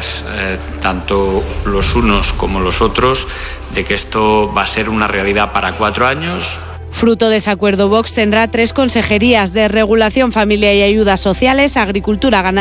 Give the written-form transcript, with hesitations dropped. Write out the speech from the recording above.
certezas, tanto los unos como los otros, de que esto va a ser una realidad para 4 años. Fruto de ese acuerdo, Vox tendrá 3 consejerías: de Regulación, Familia y Ayudas Sociales, Agricultura, Ganadería